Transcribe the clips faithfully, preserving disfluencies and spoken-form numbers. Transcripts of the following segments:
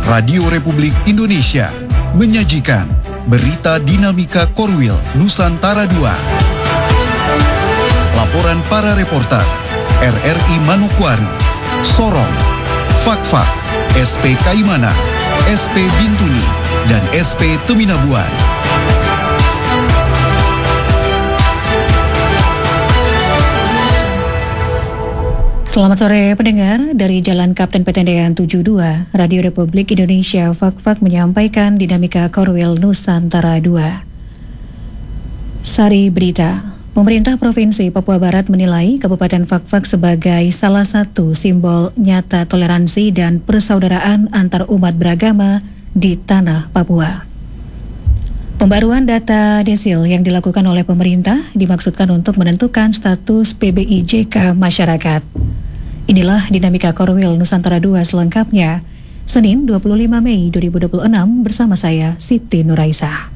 Radio Republik Indonesia menyajikan berita dinamika Korwil Nusantara dua. Laporan para reporter R R I Manokwari, Sorong, Fakfak, S P Kaimana, S P Bintuni, dan S P Teminabuan. Selamat sore pendengar, dari Jalan Kapten Petendean tujuh puluh dua, Radio Republik Indonesia Fakfak menyampaikan dinamika Korwil Nusantara dua. Sari berita, pemerintah Provinsi Papua Barat menilai Kabupaten Fakfak sebagai salah satu simbol nyata toleransi dan persaudaraan antar umat beragama di tanah Papua. Pembaruan data desil yang dilakukan oleh pemerintah dimaksudkan untuk menentukan status P B I J K masyarakat. Inilah dinamika Korwil Nusantara dua selengkapnya, Senin dua puluh lima Mei dua ribu dua puluh enam bersama saya Siti Nuraisa.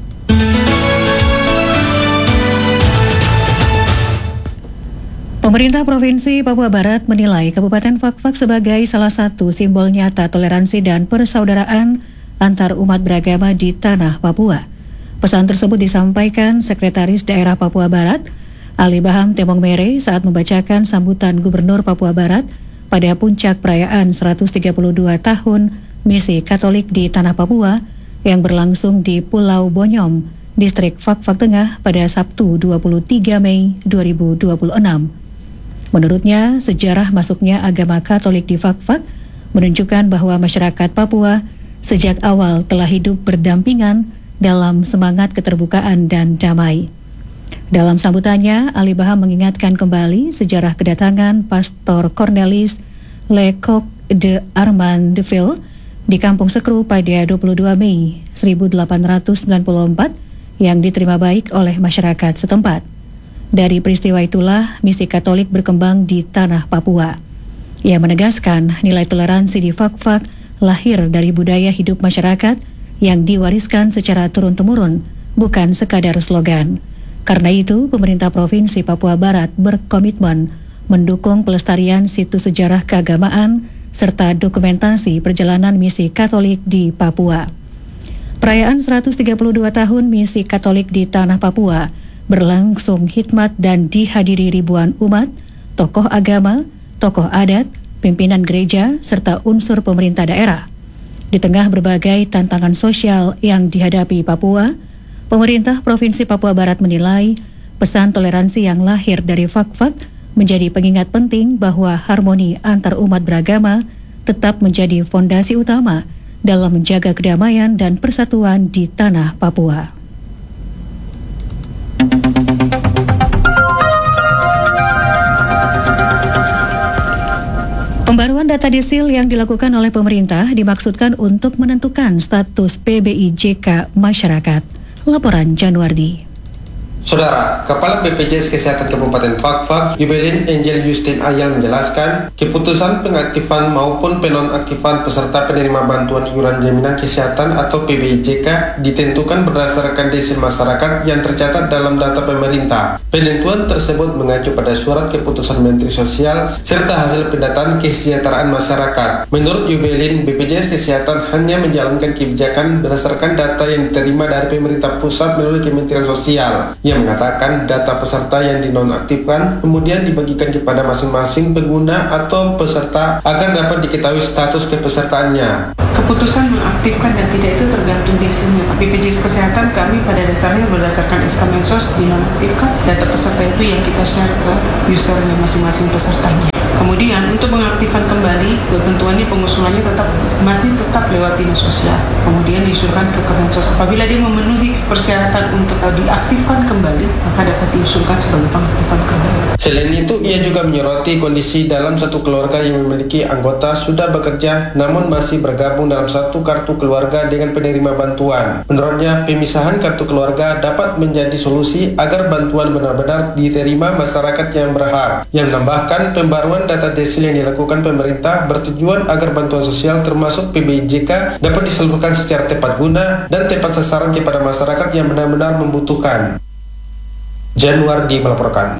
Pemerintah Provinsi Papua Barat menilai Kabupaten Fakfak sebagai salah satu simbol nyata toleransi dan persaudaraan antar umat beragama di tanah Papua. Pesan tersebut disampaikan Sekretaris Daerah Papua Barat, Ali Baham Temong Mere saat membacakan sambutan Gubernur Papua Barat pada puncak perayaan seratus tiga puluh dua tahun Misi Katolik di Tanah Papua yang berlangsung di Pulau Bonyom, Distrik Fakfak Tengah pada Sabtu dua puluh tiga Mei dua ribu dua puluh enam. Menurutnya, sejarah masuknya agama Katolik di Fakfak menunjukkan bahwa masyarakat Papua sejak awal telah hidup berdampingan dalam semangat keterbukaan dan damai. Dalam sambutannya, Ali Baham mengingatkan kembali sejarah kedatangan Pastor Cornelis Lecoq de Armand de Ville di Kampung Sekru pada dua puluh dua Mei seribu delapan ratus sembilan puluh empat yang diterima baik oleh masyarakat setempat. Dari peristiwa itulah misi Katolik berkembang di tanah Papua. Ia menegaskan nilai toleransi di Fakfak lahir dari budaya hidup masyarakat yang diwariskan secara turun-temurun, bukan sekadar slogan. Karena itu, pemerintah Provinsi Papua Barat berkomitmen mendukung pelestarian situs sejarah keagamaan serta dokumentasi perjalanan misi Katolik di Papua. Perayaan seratus tiga puluh dua tahun misi Katolik di tanah Papua berlangsung hikmat dan dihadiri ribuan umat, tokoh agama, tokoh adat, pimpinan gereja, serta unsur pemerintah daerah. Di tengah berbagai tantangan sosial yang dihadapi Papua, pemerintah Provinsi Papua Barat menilai pesan toleransi yang lahir dari Fakfak menjadi pengingat penting bahwa harmoni antar umat beragama tetap menjadi fondasi utama dalam menjaga kedamaian dan persatuan di tanah Papua. Pembaruan data desil yang dilakukan oleh pemerintah dimaksudkan untuk menentukan status P B I J K masyarakat. Laporan Januardi. Saudara, Kepala B P J S Kesehatan Kabupaten Fakfak, Yubelin Angel Justin Ayal menjelaskan, keputusan pengaktifan maupun penonaktifan peserta penerima bantuan iuran jaminan kesehatan atau P B I J K ditentukan berdasarkan desil masyarakat yang tercatat dalam data pemerintah. Penentuan tersebut mengacu pada surat keputusan Menteri Sosial serta hasil pendataan kesejahteraan masyarakat. Menurut Yubelin, B P J S Kesehatan hanya menjalankan kebijakan berdasarkan data yang diterima dari pemerintah pusat melalui Kementerian Sosial. Yang mengatakan data peserta yang dinonaktifkan kemudian dibagikan kepada masing-masing pengguna atau peserta agar dapat diketahui status kepesertaannya. Keputusan mengaktifkan dan tidak itu tergantung desilnya. B P J S Kesehatan kami pada dasarnya berdasarkan S K Mensos dinonaktifkan, data peserta itu yang kita share ke usernya masing-masing pesertanya. Kemudian untuk mengaktifkan kembali, ketentuannya pengusulannya tetap masih tetap lewat dinas sosial. Kemudian diusulkan ke Kemensos. Apabila dia memenuhi persyaratan untuk diaktifkan kembali, maka dapat diusulkan sebagai pengaktifan kembali. Selain itu, ia juga menyoroti kondisi dalam satu keluarga yang memiliki anggota sudah bekerja namun masih bergabung dalam satu kartu keluarga dengan penerima bantuan. Menurutnya, pemisahan kartu keluarga dapat menjadi solusi agar bantuan benar-benar diterima masyarakat yang berhak. Yang menambahkan, pembaruan data desil yang dilakukan pemerintah bertujuan agar bantuan sosial termasuk P B I J K dapat disalurkan secara tepat guna dan tepat sasaran kepada masyarakat yang benar-benar membutuhkan. Januardi melaporkan.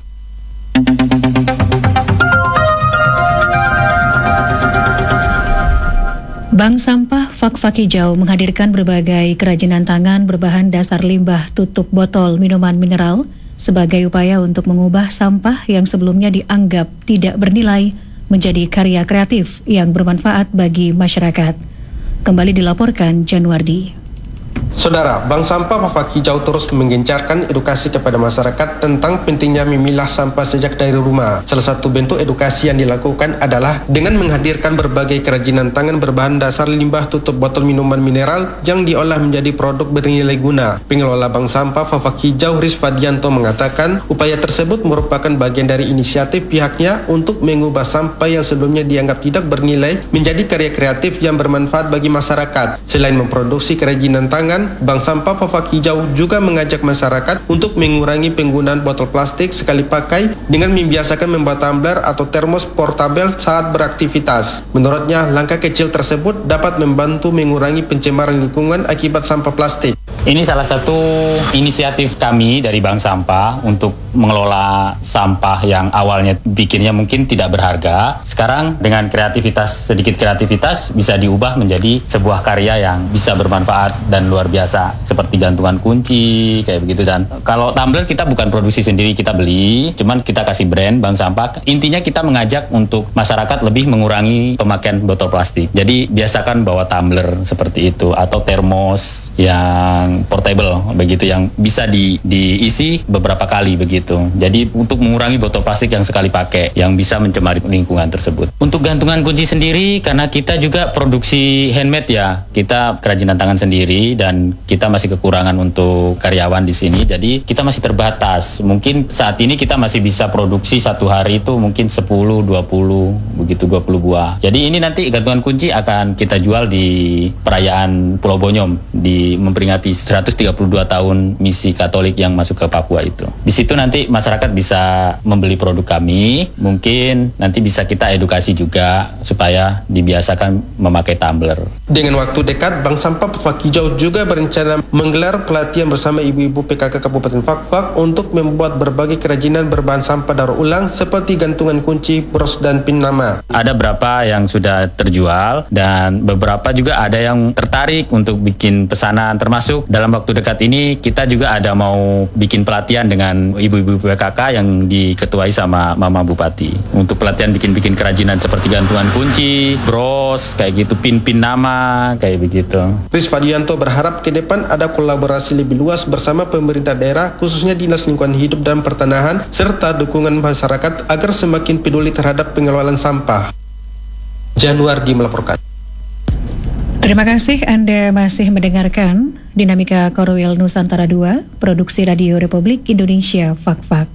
Bank Sampah Fak-Fak Hijau menghadirkan berbagai kerajinan tangan berbahan dasar limbah tutup botol minuman mineral sebagai upaya untuk mengubah sampah yang sebelumnya dianggap tidak bernilai menjadi karya kreatif yang bermanfaat bagi masyarakat. Kembali dilaporkan Januardi. Saudara, Bank Sampah Fak-Fak Hijau terus menggencarkan edukasi kepada masyarakat tentang pentingnya memilah sampah sejak dari rumah. Salah satu bentuk edukasi yang dilakukan adalah dengan menghadirkan berbagai kerajinan tangan berbahan dasar limbah tutup botol minuman mineral yang diolah menjadi produk bernilai guna. Pengelola Bank Sampah Fak-Fak Hijau Rizfadianto mengatakan upaya tersebut merupakan bagian dari inisiatif pihaknya untuk mengubah sampah yang sebelumnya dianggap tidak bernilai menjadi karya kreatif yang bermanfaat bagi masyarakat. Selain memproduksi kerajinan tangan, Bank Sampah Fak-Fak Hijau juga mengajak masyarakat untuk mengurangi penggunaan botol plastik sekali pakai dengan membiasakan membawa tumbler atau termos portabel saat beraktivitas. Menurutnya, langkah kecil tersebut dapat membantu mengurangi pencemaran lingkungan akibat sampah plastik. Ini salah satu inisiatif kami dari Bank Sampah untuk mengelola sampah yang awalnya bikinnya mungkin tidak berharga. Sekarang dengan kreativitas, sedikit kreativitas bisa diubah menjadi sebuah karya yang bisa bermanfaat dan luar biasa. Seperti gantungan kunci, kayak begitu. Dan kalau tumbler kita bukan produksi sendiri, kita beli. Cuman kita kasih brand Bank Sampah. Intinya kita mengajak untuk masyarakat lebih mengurangi pemakaian botol plastik. Jadi biasakan bawa tumbler seperti itu. Atau termos yang portable begitu yang bisa di, diisi beberapa kali begitu. Jadi untuk mengurangi botol plastik yang sekali pakai yang bisa mencemari lingkungan tersebut. Untuk gantungan kunci sendiri karena kita juga produksi handmade ya, kita kerajinan tangan sendiri dan kita masih kekurangan untuk karyawan di sini. Jadi kita masih terbatas. Mungkin saat ini kita masih bisa produksi satu hari itu mungkin sepuluh, dua puluh begitu dua puluh buah. Jadi ini nanti gantungan kunci akan kita jual di perayaan Pulau Bonyom di memperingati seratus tiga puluh dua tahun misi Katolik yang masuk ke Papua itu. Di situ nanti masyarakat bisa membeli produk kami, mungkin nanti bisa kita edukasi juga supaya dibiasakan memakai tumbler. Dengan waktu dekat, Bank Sampah Fak-Fak Hijau juga berencana menggelar pelatihan bersama ibu-ibu P K K Kabupaten Fak-Fak untuk membuat berbagai kerajinan berbahan sampah daur ulang seperti gantungan kunci, bros, dan pin nama. Ada berapa yang sudah terjual dan beberapa juga ada yang tertarik untuk bikin pesanan, termasuk dalam waktu dekat ini kita juga ada mau bikin pelatihan dengan ibu-ibu P K K yang diketuai sama Mama Bupati untuk pelatihan bikin-bikin kerajinan seperti gantungan kunci, bros, kayak gitu, pin-pin nama, kayak begitu. Rizfadianto berharap ke depan ada kolaborasi lebih luas bersama pemerintah daerah, khususnya Dinas Lingkungan Hidup dan Pertanahan, serta dukungan masyarakat agar semakin peduli terhadap pengelolaan sampah. Januardi melaporkan. Terima kasih Anda masih mendengarkan Dinamika Korwil Nusantara dua, Produksi Radio Republik Indonesia Fak-Fak.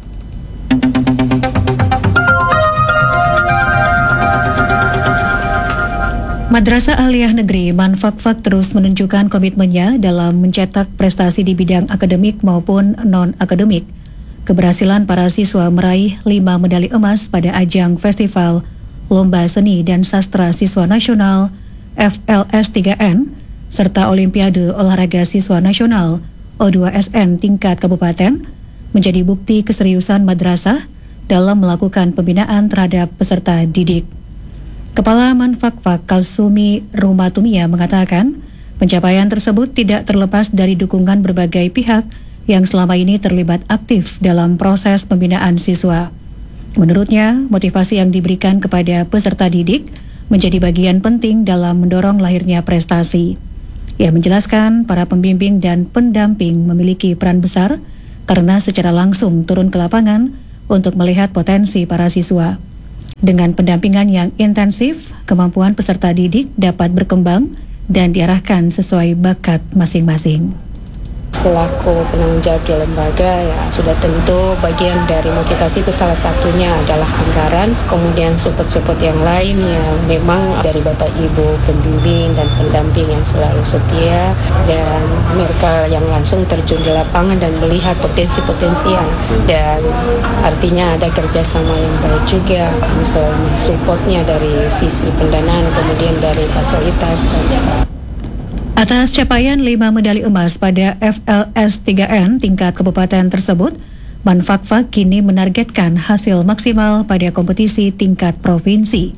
Madrasah Aliyah Negeri Man Fak-Fak terus menunjukkan komitmennya dalam mencetak prestasi di bidang akademik maupun non-akademik. Keberhasilan para siswa meraih lima medali emas pada ajang Festival Lomba Seni dan Sastra Siswa Nasional F L S tiga N serta Olimpiade Olahraga Siswa Nasional O dua S N tingkat kabupaten menjadi bukti keseriusan madrasah dalam melakukan pembinaan terhadap peserta didik. Kepala Man Fak-Fak Kalsumi Rumatumia mengatakan pencapaian tersebut tidak terlepas dari dukungan berbagai pihak yang selama ini terlibat aktif dalam proses pembinaan siswa. Menurutnya, motivasi yang diberikan kepada peserta didik menjadi bagian penting dalam mendorong lahirnya prestasi. Ia menjelaskan para pembimbing dan pendamping memiliki peran besar karena secara langsung turun ke lapangan untuk melihat potensi para siswa. Dengan pendampingan yang intensif, kemampuan peserta didik dapat berkembang dan diarahkan sesuai bakat masing-masing. Selaku penanggung jawab di lembaga, ya sudah tentu bagian dari motivasi itu salah satunya adalah anggaran, kemudian support-support yang lain yang memang dari Bapak Ibu pembimbing dan pendamping yang selalu setia dan mereka yang langsung terjun di lapangan dan melihat potensi-potensi yang dan artinya ada kerjasama yang baik juga, misalnya supportnya dari sisi pendanaan, kemudian dari fasilitas dan sebagainya. Atas capaian lima medali emas pada F L S tiga N tingkat kabupaten tersebut, Man Fak-Fak kini menargetkan hasil maksimal pada kompetisi tingkat provinsi.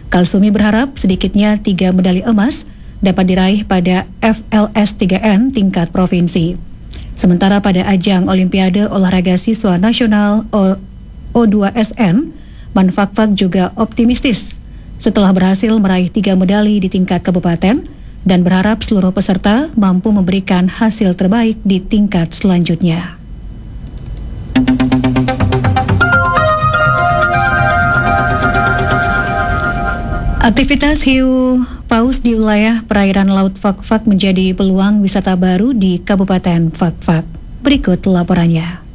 Kalsumi berharap sedikitnya tiga medali emas dapat diraih pada F L S tiga N tingkat provinsi. Sementara pada ajang Olimpiade Olahraga Siswa Nasional O dua S N, Manfakfak juga optimistis setelah berhasil meraih tiga medali di tingkat kabupaten dan berharap seluruh peserta mampu memberikan hasil terbaik di tingkat selanjutnya. Aktivitas hiu paus di wilayah perairan Laut Fakfak menjadi peluang wisata baru di Kabupaten Fakfak. Berikut laporannya.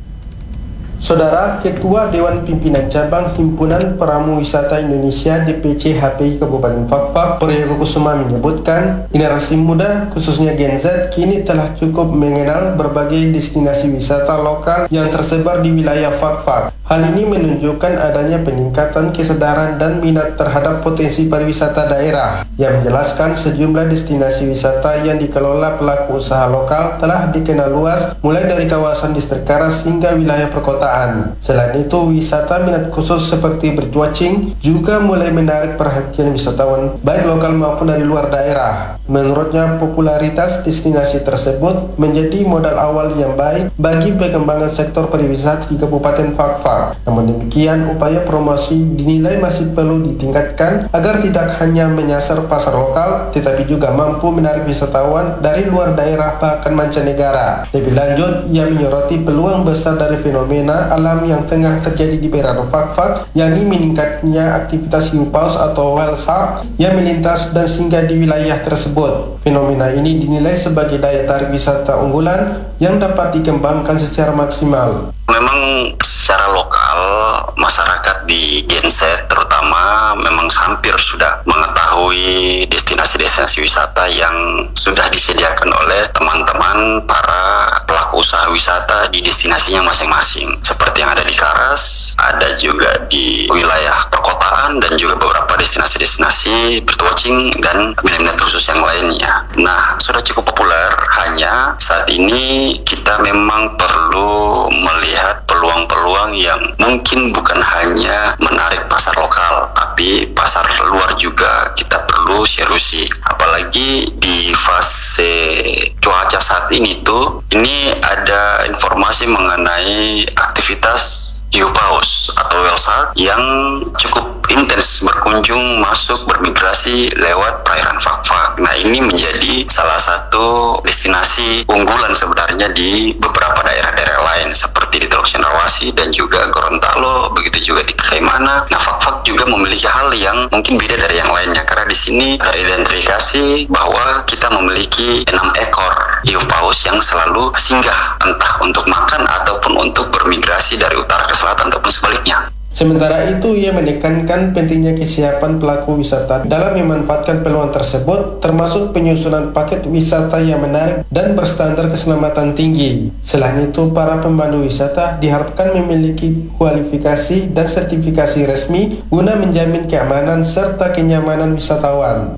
Saudara Ketua Dewan Pimpinan Cabang Himpunan Pramu Wisata Indonesia D P C H P I Kabupaten Fakfak, Priyogo Kusuma menyebutkan, generasi muda khususnya Gen Z kini telah cukup mengenal berbagai destinasi wisata lokal yang tersebar di wilayah Fakfak. Hal ini menunjukkan adanya peningkatan kesadaran dan minat terhadap potensi pariwisata daerah, yang menjelaskan sejumlah destinasi wisata yang dikelola pelaku usaha lokal telah dikenal luas mulai dari kawasan distrik Karas hingga wilayah perkotaan. Selain itu, wisata minat khusus seperti bercuacing juga mulai menarik perhatian wisatawan baik lokal maupun dari luar daerah. Menurutnya, popularitas destinasi tersebut menjadi modal awal yang baik bagi pengembangan sektor pariwisata di Kabupaten Fakfak. Namun demikian, upaya promosi dinilai masih perlu ditingkatkan agar tidak hanya menyasar pasar lokal, tetapi juga mampu menarik wisatawan dari luar daerah bahkan mancanegara. Lebih lanjut, ia menyoroti peluang besar dari fenomena alam yang tengah terjadi di perairan Fakfak, yakni meningkatnya aktivitas hiu paus atau whale shark yang melintas dan singgah di wilayah tersebut. Fenomena ini dinilai sebagai daya tarik wisata unggulan yang dapat dikembangkan secara maksimal. Memang secara lokal masyarakat di Gen Z terutama memang hampir sudah mengetahui destinasi-destinasi wisata yang sudah disediakan oleh teman-teman para pelaku usaha wisata di destinasinya masing-masing. Seperti yang ada di Karas, ada juga di wilayah perkotaan dan juga beberapa destinasi-destinasi bertuacing dan minat khusus yang lainnya. Nah, sudah cukup populer, hanya saat ini kita memang perlu melihat peluang-peluang yang mungkin bukan hanya menarik pasar lokal, tapi pasar luar juga kita perlu seriusi. Apalagi di fase cuaca saat ini tuh, ini ada informasi mengenai aktivitas hiu paus atau whale shark yang cukup intens berkunjung masuk bermigrasi lewat perairan Fakfak. Nah, ini menjadi salah satu destinasi unggulan sebenarnya di beberapa daerah-daerah lain seperti di Teluk Cendrawasih dan juga Gorontalo, begitu juga di Kaimana. Nah, Fakfak juga memiliki hal yang mungkin beda dari yang lainnya karena di sini teridentifikasi bahwa kita memiliki enam ekor hiu paus yang selalu singgah entah untuk makan ataupun untuk bermigrasi dari utara ke selatan ataupun sebaliknya. Sementara itu, ia menekankan pentingnya kesiapan pelaku wisata dalam memanfaatkan peluang tersebut, termasuk penyusunan paket wisata yang menarik dan berstandar keselamatan tinggi. Selain itu, para pemandu wisata diharapkan memiliki kualifikasi dan sertifikasi resmi guna menjamin keamanan serta kenyamanan wisatawan.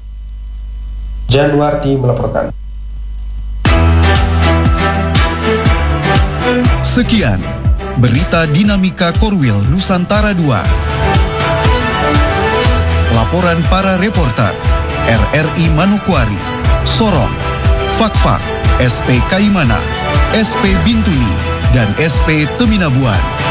Januardi melaporkan. Sekian berita dinamika Korwil Nusantara dua. Laporan para reporter R R I Manokwari, Sorong, Fakfak, S P Kaimana, S P Bintuni, dan S P Teminabuan.